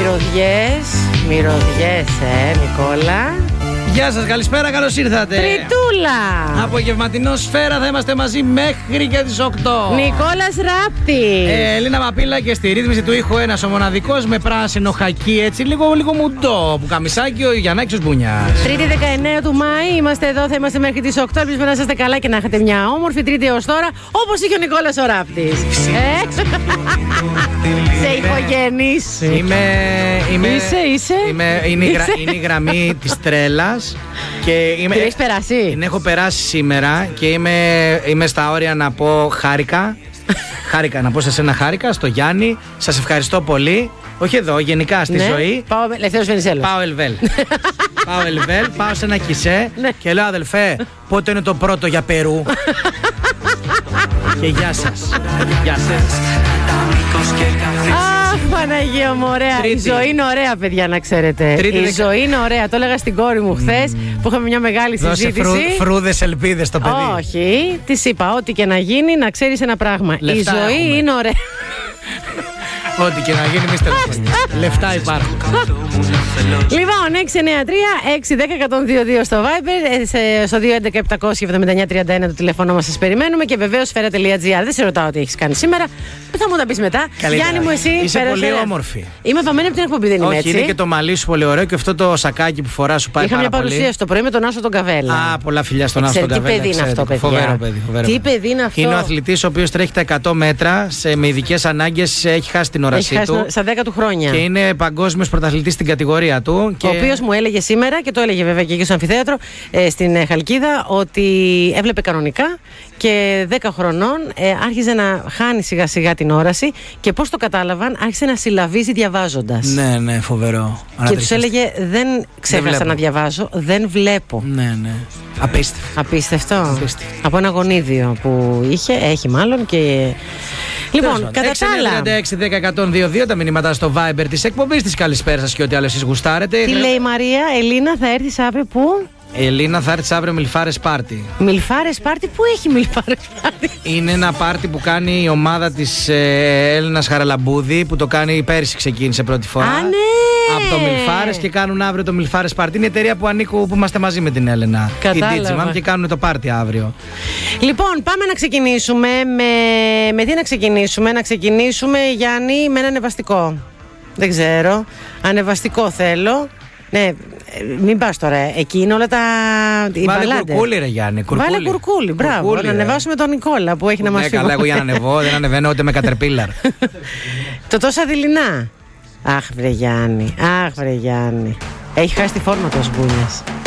Μυρωδιές, Νικόλα. Γεια σας, καλησπέρα, καλώς ήρθατε. Τριτούλα. Απογευματινό Σφαίρα, θα είμαστε μαζί μέχρι και τις 8. Νικόλας Ράπτης. Ελίνα Παπίλα και στη ρύθμιση του ήχου ένας ο μοναδικός με πράσινο χακί, έτσι λίγο μουντό, που καμισάκι, ο Γιαννάκης Μπουνιάς. Τρίτη 19 του Μάη, είμαστε εδώ, θα είμαστε μέχρι τις 8. Ελπίζουμε να είσαστε καλά και να έχετε μια όμορφη Τρίτη έως τώρα, όπως είχε ο Νικόλας ο Ράπτης. Σε οικογένης. Είσαι. Είναι η γραμμή της τρέλας. Την έχεις περάσει? Την έχω περάσει σήμερα και είμαι στα όρια να πω χάρηκα. Να πω σε σένα χάρηκα, στο Γιάννη. Σας ευχαριστώ πολύ. Όχι εδώ, γενικά στη ζωή. Πάω Ελευθέρος Βενιζέλος. Πάω Ελβέλ, πάω σε ένα κισέ και λέω αδελφέ, πότε είναι το πρώτο για Περού. Και γεια σας. Αχ, Παναγία μου, ωραία. Η ζωή είναι ωραία, παιδιά, να ξέρετε. Η ζωή είναι ωραία. Το έλεγα στην κόρη μου χθες που είχαμε μια μεγάλη συζήτηση. Δώσε φρούδες ελπίδες στο παιδί. Όχι, της είπα, ό,τι και να γίνει, να ξέρεις ένα πράγμα. Λεφτά η ζωή έχουμε. είναι ωραία. Ό,τι και να γίνει, μη στενοχωρείς. Λεφτά υπάρχουν. Λοιπόν, 693-610-122 στο Viber, στο 211-779-31 το τηλέφωνο μας, σας περιμένουμε και βεβαίως σφαίρα.gr. Δεν σε ρωτάω τι έχεις κάνει σήμερα, θα μου τα πεις μετά. Καλύτερα. Γιάννη μου, εσύ είσαι πολύ όμορφη. Είμαι βαμμένη από την εκπομπή, δεν είμαι όχι, έτσι? είναι και το μαλλί σου πολύ ωραίο και αυτό το σακάκι που φοράς σου πάει Είχα πάρα μια πολύ. παρουσίαση το πρωί με τον Άσο τον Καβέλα. Α, πολλά φιλιά στον Άσο τον Καβέλα. Τι παιδί είναι αυτό, παιδιά? Φοβερό παιδί. Τι παιδί είναι αυτό? Είναι ο αθλητής ο οποίος τρέχει τα 100 μέτρα με ειδικές ανάγκες, έχει χάσει την όρασή του. Στα 10 του χρόνια. Και είναι παγκόσμιος πρωταθλητής στην κατηγορία του. Ο οποίος μου έλεγε σήμερα, και το έλεγε βέβαια και εκεί στο αμφιθέατρο, στην Χαλκίδα, ότι έβλεπε κανονικά και 10 χρονών άρχιζε να χάνει σιγά σιγά την όραση και πώς το κατάλαβαν, άρχισε να συλλαβίζει διαβάζοντας. Ναι, φοβερό. Και τους έλεγε, δεν ξέχασα να διαβάζω, δεν βλέπω. Ναι. Απίστευτο. Από ένα γονίδιο που έχει μάλλον και... Λοιπόν, κατά τα άλλα. 696-10-122 τα μηνύματα στο Viber της εκπομπής της. Καλησπέρα σας και ό,τι άλλο εσείς γουστάρετε. Τι λέει η Μαρία? Έλληνα, θα έρθεις αύριο που? Ελίνα, θα έρθεις αύριο Μιλφάρες Πάρτι. Μιλφάρες Πάρτι, πού έχει Μιλφάρες Πάρτι? Είναι ένα πάρτι που κάνει η ομάδα της Έλληνας Χαραλαμπούδη, που το κάνει πέρσι, ξεκίνησε πρώτη φορά. Α, ναι! Από το Μιλφάρες και κάνουν αύριο το Μιλφάρες Πάρτι. Είναι η εταιρεία που ανήκω, που είμαστε μαζί με την Έλενα. Κατάλαβα. Η Digimam, και κάνουν το πάρτι αύριο. Λοιπόν, πάμε να ξεκινήσουμε με τι να ξεκινήσουμε? Να ξεκινήσουμε, Γιάννη, με ένα ανεβαστικό. Δεν ξέρω. Ανεβαστικό θέλω. Ναι, μην πας τώρα. Εκεί είναι όλα τα. Βάλε κουρκούλι, ρε Γιάννη. Βάλε κουρκούλι, μπράβο. Να ανεβάσουμε τον Νικόλα που έχει να μας πει. Καλά, εγώ για να ανεβώ δεν ανεβαίνω ούτε με κατερπίλαρ. Το τόσα δειλινά. Αχ, βρε Γιάννη. Έχει χάσει τη φόρμα του ο Σμπούνιας.